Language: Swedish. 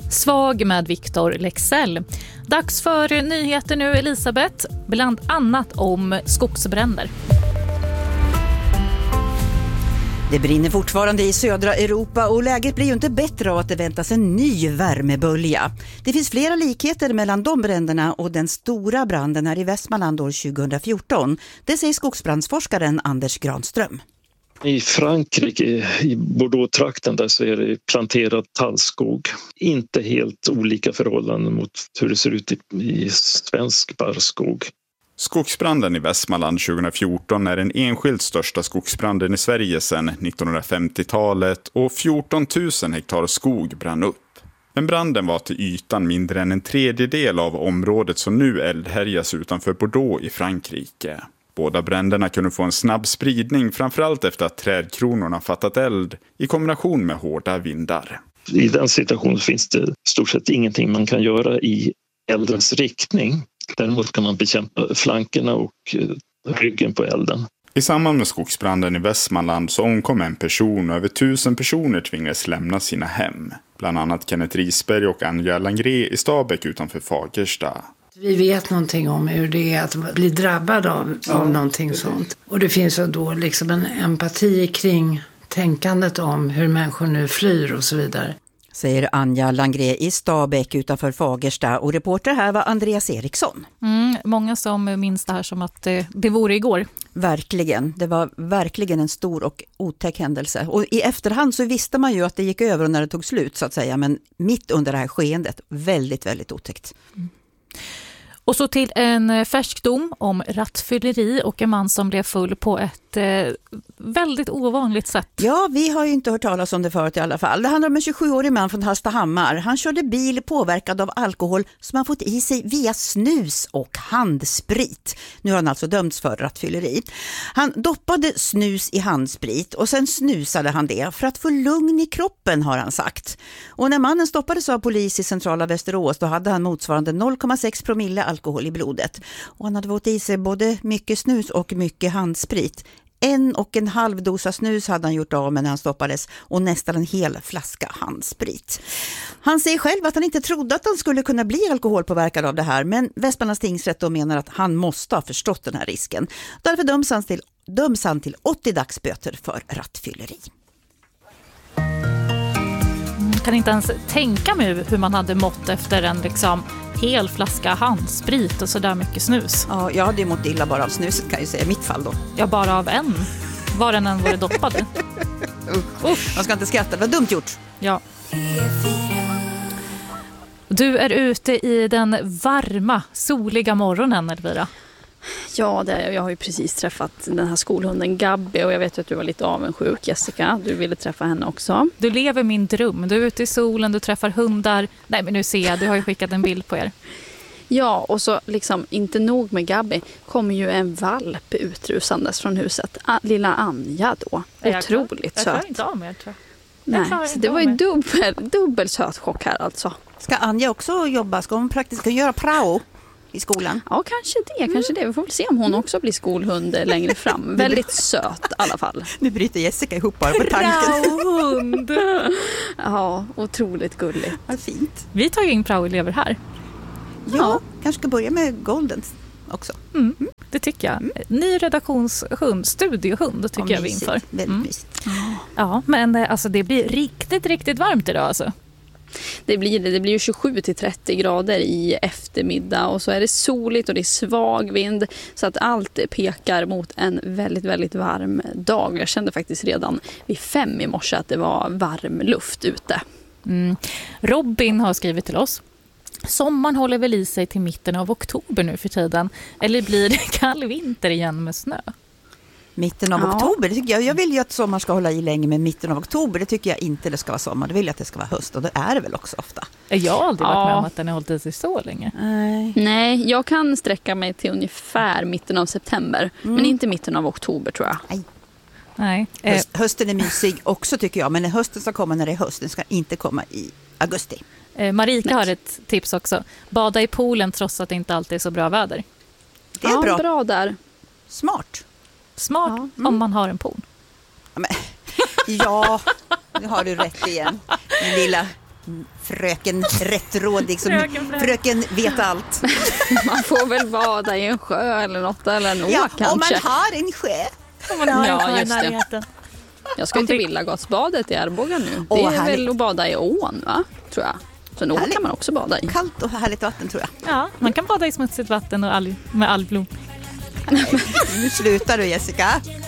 Svag med Victor Lexell. Dags för nyheter nu, Elisabeth, bland annat om skogsbränder. Det brinner fortfarande i södra Europa och läget blir ju inte bättre av att det väntas en ny värmebölja. Det finns flera likheter mellan de bränderna och den stora branden här i Västmanland år 2014. Det säger skogsbrandsforskaren Anders Granström. I Frankrike, i Bordeaux-trakten där, så är det planterad tallskog. Inte helt olika förhållanden mot hur det ser ut i svensk barrskog. Skogsbranden i Västmanland 2014 är den enskilt största skogsbranden i Sverige sedan 1950-talet och 14 000 hektar skog brann upp. Men branden var till ytan mindre än en tredjedel av området som nu eldhärjas utanför Bordeaux i Frankrike. Båda bränderna kunde få en snabb spridning, framförallt efter att trädkronorna fattat eld i kombination med hårda vindar. I den situationen finns det stort sett ingenting man kan göra i eldens riktning. Däremot kan man bekämpa flankerna och ryggen på elden. I samband med skogsbranden i Västmanland så omkom en person och över 1000 personer tvingades lämna sina hem. Bland annat Kenneth Risberg och Anja Langré i Stabäck utanför Fagersta. Vi vet någonting om hur det är att bli drabbad av någonting sånt. Och det finns då liksom en empati kring tänkandet om hur människor nu flyr och så vidare. Säger Anja Langré i Stabäck utanför Fagersta, och reporter här var Andreas Eriksson. Många som minns det här som att det vore igår. Verkligen, det var verkligen en stor och otäck händelse. Och i efterhand så visste man ju att det gick över när det tog slut så att säga, men mitt under det här skeendet, väldigt, väldigt otäckt. Och så till en färsk dom om rattfylleri och en man som blev full på ett väldigt ovanligt sätt. Ja, vi har ju inte hört talas om det förut i alla fall. Det handlar om en 27-årig man från Hallstahammar. Han körde bil påverkad av alkohol som han fått i sig via snus och handsprit. Nu har han alltså dömts för rattfylleri. Han doppade snus i handsprit och sen snusade han det för att få lugn i kroppen, har han sagt. Och när mannen stoppades av polis i centrala Västerås, då hade han motsvarande 0,6 promille alkohol i blodet. Och han hade fått i sig både mycket snus och mycket handsprit. 1,5 dosa snus hade han gjort av med när han stoppades och nästan en hel flaska handsprit. Han säger själv att han inte trodde att han skulle kunna bli alkoholpåverkad av det här, men Västmanlands tingsrätt då menar att han måste ha förstått den här risken. Därför döms han till 80 dagsböter för rattfylleri. Kan inte ens tänka mig hur man hade mått efter en hel flaska handsprit och så där mycket snus. Ja, jag hade ju mått illa bara av snuset, kan jag säga, i mitt fall då. Ja, bara av en. Var den än var det doppade. Man ska inte skratta, det var dumt gjort. Ja. Du är ute i den varma, soliga morgonen, Elvira. Ja, jag har ju precis träffat den här skolhunden Gabby och jag vet att du var lite avundsjuk, Jessica. Du ville träffa henne också. Du lever min dröm. Du är ute i solen, du träffar hundar. Nej, men nu ser jag, du har ju skickat en bild på er. Ja, och så inte nog med Gabby kommer ju en valp utrusandes från huset. Lilla Anja då. Otroligt söt. Jag klarar inte av mer, tror jag. Nej, så det var ju dubbel söt chock här alltså. Ska Anja också jobba? Ska hon praktiskt göra prao i skolan? Ja, kanske det. Vi får väl se om hon också blir skolhund längre fram. Väldigt söt i alla fall. Nu bryter Jessica ihop bara på tanken. Prao-hund! Ja, otroligt gulligt. Vad fint. Vi tar ju in prao-elever här. Ja, kanske ska börja med Golden också. Det tycker jag. Ny redaktionshund, studiohund tycker jag vi inför. Väldigt mysigt. Ja, men alltså det blir riktigt, riktigt varmt idag alltså. Det blir ju 27-30 grader i eftermiddag och så är det soligt och det är svag vind så att allt pekar mot en väldigt, väldigt varm dag. Jag kände faktiskt redan vid 5 i morse att det var varm luft ute. Robin har skrivit till oss. Sommaren håller väl i sig till mitten av oktober nu för tiden. Eller blir det kall vinter igen med snö? Mitten av oktober, det tycker jag vill ju att sommar ska hålla i länge, med mitten av oktober, det tycker jag inte det ska vara sommar. Det vill jag att det ska vara höst, och det är det väl också ofta. Jag har aldrig varit med om att den har hållit i sig så länge. Nej, jag kan sträcka mig till ungefär mitten av september, men inte mitten av oktober tror jag. Nej. Hösten är mysig också tycker jag, men hösten ska komma när det är höst, den ska inte komma i augusti. Marika har ett tips också. Bada i poolen trots att det inte alltid är så bra väder. Det är bra där. Smart om man har en pool. Ja, nu har du rätt igen. Min lilla fröken rättrådig som fröken vet allt. Man får väl bada i en sjö eller något, eller en å kanske. Om man har en sjö. Ja, just det. Jag ska till Villagårdsbadet i Arboga nu. Det är väl att bada i ån, va? Tror jag. Så en å kan man också bada i. Kallt och härligt vatten, tror jag. Ja, man kan bada i smutsigt vatten och med algblom. Nu slutar du, Jessica.